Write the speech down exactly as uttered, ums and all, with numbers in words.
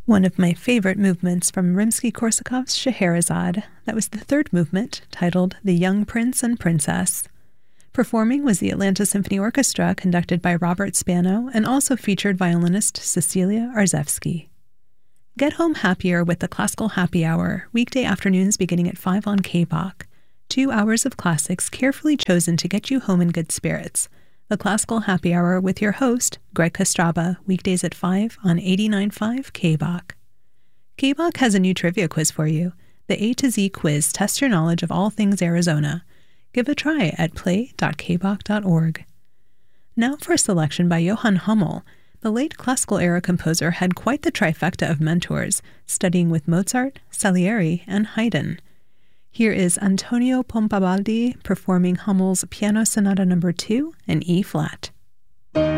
One of my favorite movements from Rimsky-Korsakov's Scheherazade, that was the third movement, titled The Young Prince and Princess. Performing was the Atlanta Symphony Orchestra, conducted by Robert Spano, and also featured violinist Cecilia Arzewski. Get home happier with the Classical Happy Hour, weekday afternoons beginning at five on K B O C. Two hours of classics carefully chosen to get you home in good spirits. The Classical Happy Hour with your host, Greg Kostraba, weekdays at five on eighty-nine point five K B O C. K B O C has a new trivia quiz for you. The A to Z quiz tests your knowledge of all things Arizona. Give a try at play dot k b o c dot org. Now for a selection by Johann Hummel. The late classical era composer had quite the trifecta of mentors, studying with Mozart, Salieri, and Haydn. Here is Antonio Pompabaldi performing Hummel's Piano Sonata Number two in E-flat.